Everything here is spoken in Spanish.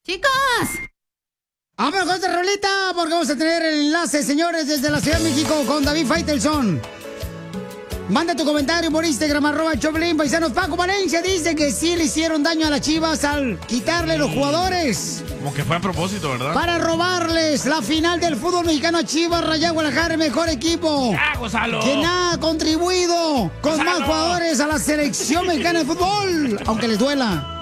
¡Chicos! Vámonos con esta rolita porque vamos a tener el enlace, señores, desde la Ciudad de México con David Faitelson. Manda tu comentario por Instagram, @Choplin, paisanos. Paco Valencia dice que sí le hicieron daño a las Chivas al quitarle los jugadores. Como que fue a propósito, ¿verdad? Para robarles la final del fútbol mexicano a Chivas, Rayadas Guadalajara, el mejor equipo. ¡Ah, Gonzalo! Quien ha contribuido con más jugadores a la selección mexicana de fútbol, aunque les duela.